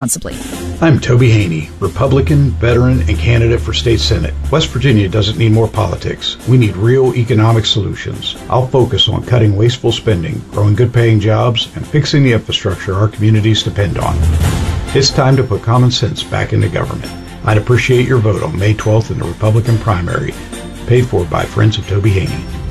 responsibly. I'm Toby Haney, Republican, veteran, and candidate for state senate. West Virginia doesn't need more politics. We need real economic solutions. I'll focus on cutting wasteful spending, growing good-paying jobs, and fixing the infrastructure our communities depend on. It's time to put common sense back into government. I'd appreciate your vote on May 12th in the Republican primary, paid for by Friends of Toby Haney.